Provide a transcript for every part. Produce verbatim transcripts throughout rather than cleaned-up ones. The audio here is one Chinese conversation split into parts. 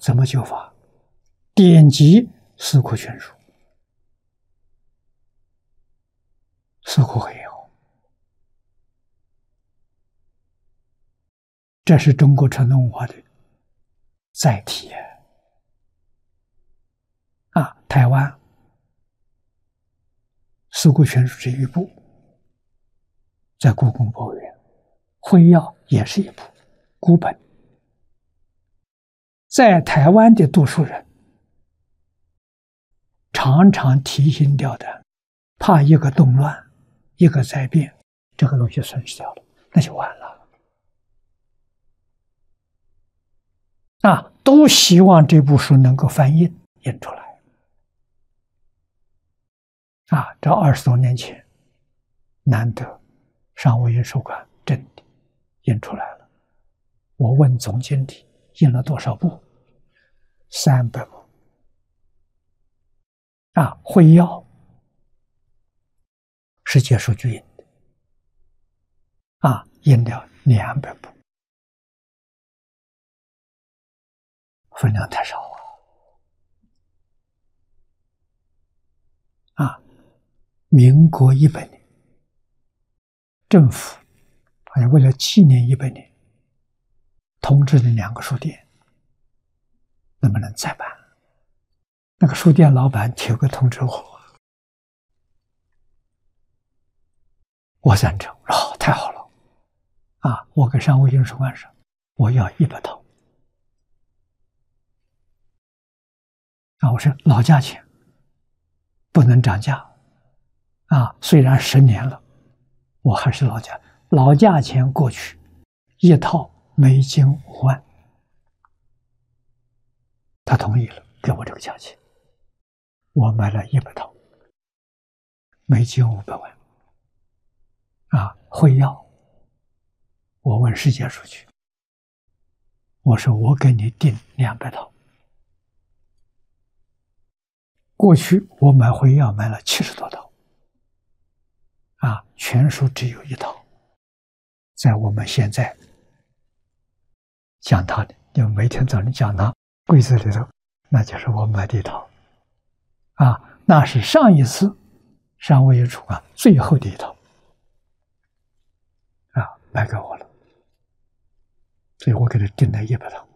怎么救法？典籍《四库全书》，四库会有。这是中国传统文化的载体啊！台湾《四库全书》是一部，在故宫博物院；会要也是一部古本。在台湾的读书人常常提心吊胆，怕一个动乱，一个灾变，这个东西损失掉了，那就完了。啊，都希望这部书能够翻印印出来。啊，这二十多年前，难得商务印书馆真的印出来了。我问总经理印了多少部？三百部。啊，会要世界数据印的，啊，印了两百部，分量太少啊！啊，民国一百年，政府好像为了纪念一百年，通知了两个书店，能不能再办？那个书店老板提个通知我，我赞成，哦，太好了，啊，我跟商务印书馆说，我要一百套，啊，我说老价钱，不能涨价，啊，虽然十年了，我还是老价，老价钱过去，一套美金五万，他同意了，给我这个价钱。我买了一百套，美金五百万，啊，会要。我问世界数据，我说我给你订两百套。过去我买会要买了七十多套，啊，全书只有一套，在我们现在讲堂的，因为每天早上讲堂柜子里头，那就是我买的一套。啊，那是上一次商务印书馆最后的一套，啊，卖给我了，所以我给他订了一百套，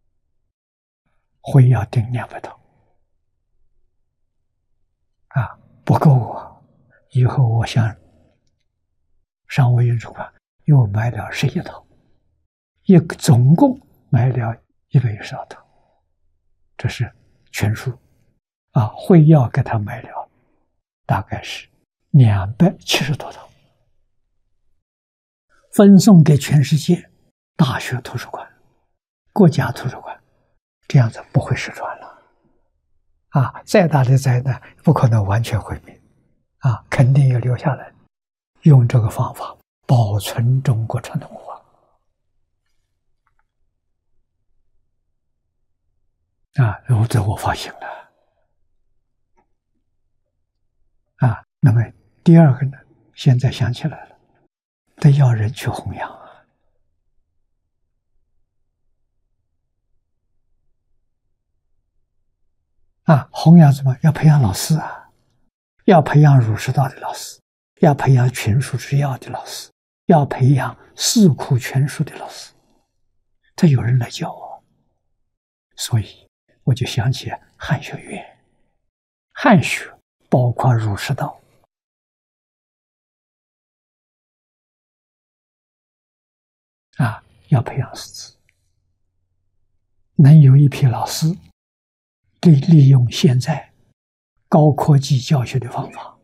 会要订两百套，啊，不够啊！以后我想商务印书馆又买了十一套，一总共买了一百一十二套，这是全书。啊，会要给他买了，大概是两百七十多套，分送给全世界大学图书馆、国家图书馆，这样子不会失传了。啊，再大的灾难不可能完全毁灭，啊，肯定要留下来，用这个方法保存中国传统文化。啊，我这我发现了。啊，那么第二个呢？现在想起来了，得要人去弘扬啊！啊，弘扬什么？要培养老师啊，要培养儒释道的老师，要培养群书治要的老师，要培养四库全书的老师，这有人来教啊。所以我就想起汉学院，汉学包括儒释道。啊，要培养师资，能有一批老师对利用现在高科技教学的方法，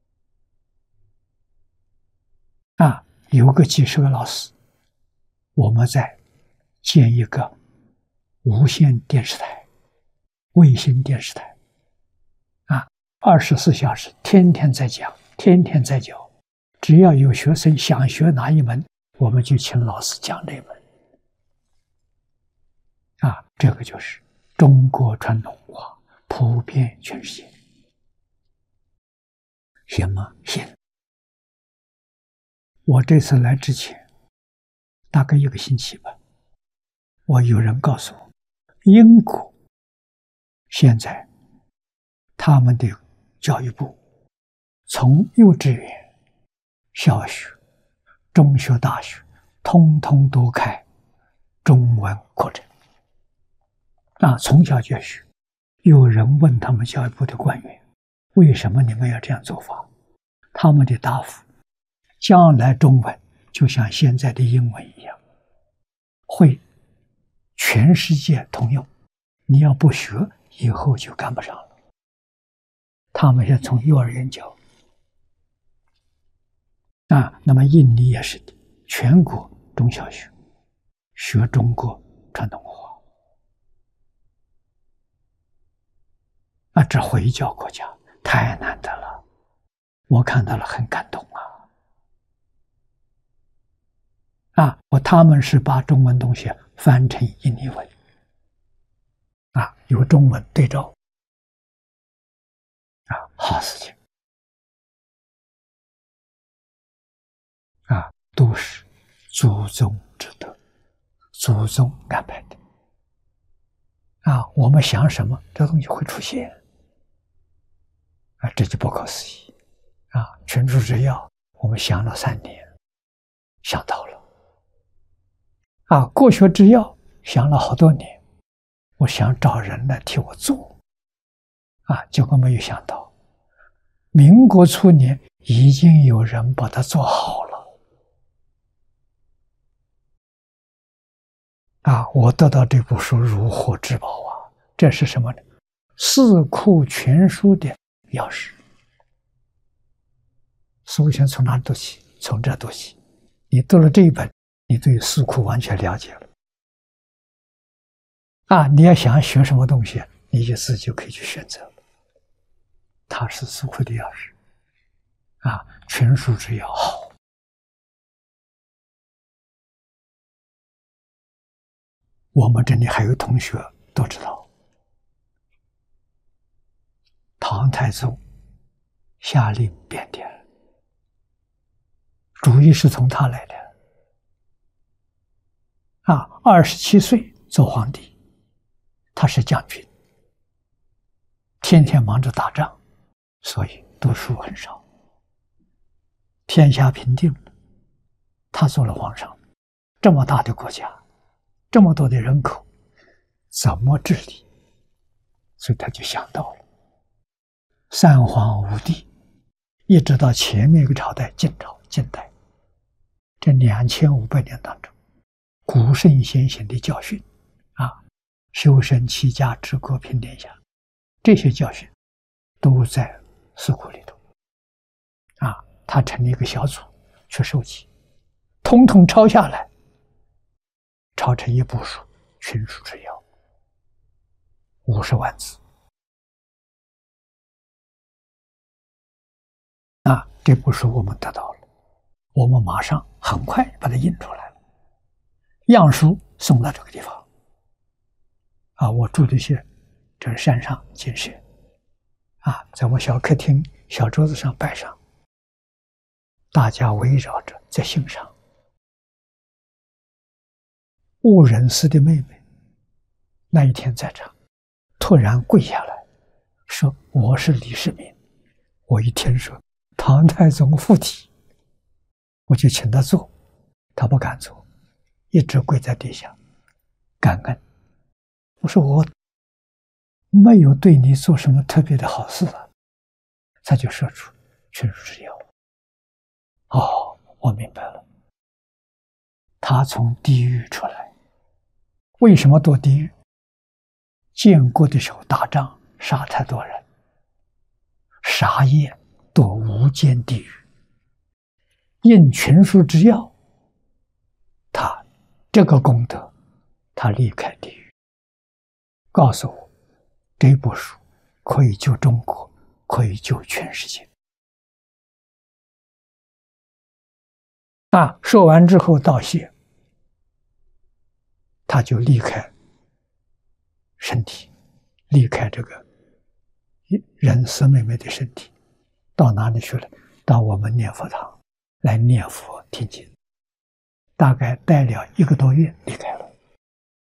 啊，有个几十个老师，我们再建一个无线电视台、卫星电视台，啊，二十四小时天天在讲，天天在教，只要有学生想学哪一门，我们就请老师讲这门。啊，这个就是中国传统文化普遍全世界。行吗？行。我这次来之前，大概一个星期吧，我有人告诉我，英国现在他们的教育部从幼稚园、小学、中学、大学，通通都开中文课程。啊，从小就学。有人问他们教育部的官员，为什么你们要这样做法？他们的答复，将来中文就像现在的英文一样，会全世界通用，你要不学，以后就赶不上了。他们要从幼儿园教。啊，那么印尼也是的，全国中小学学中国传统文化。啊，这回教国家太难得了，我看到了很感动啊！啊，我他们是把中文东西翻成印尼文，啊，有中文对照，啊，好事情，啊，都是祖宗之德，祖宗安排的，啊，我们想什么，这东西会出现。啊，这就不可思议啊！群书之要，我们想了三年，想到了。啊，国学之要想了好多年，我想找人来替我做，啊，结果没有想到，民国初年已经有人把它做好了。啊，我得到这部书如获至宝啊！这是什么呢？四库全书的钥匙。所以先从哪读起？从这读起。你读了这一本，你对四库完全了解了。啊，你要想学什么东西，你就自己就可以去选择了。它是四库的钥匙。啊，全书之要好。我们这里还有同学都知道，唐太宗下令变天，主意是从他来的。啊，二十七岁做皇帝，他是将军，天天忙着打仗，所以读书很少。天下平定了，他做了皇上，这么大的国家，这么多的人口，怎么治理？所以他就想到了三皇五帝，一直到前面一个朝代晋朝、晋代，这两千五百年当中，古圣先贤的教训啊，修身齐家治国平天下，这些教训都在四库里头啊。他成立一个小组去收集，统统抄下来，抄成一部书《群书之要》，五十万字。啊，这部书我们得到了，我们马上很快把它印出来了，样书送到这个地方。啊，我住的是这山上建设，啊，在我小客厅小桌子上摆上，大家围绕着在欣赏。误人寺的妹妹那一天在场，突然跪下来说：“我是李世民。”我一听说唐太宗附体，我就请他坐，他不敢坐，一直跪在地下感恩。我说我没有对你做什么特别的好事啊，他就说出群书之要。哦，我明白了，他从地狱出来，为什么堕地狱？建国的时候打仗杀太多人，杀业堕无间地狱，应群书之要，他这个功德，他离开地狱，告诉我这部书可以救中国，可以救全世界。啊，说完之后道谢，他就离开身体，离开这个人四妹妹的身体，到哪里去了？到我们念佛堂来念佛听经，大概待了一个多月离开了。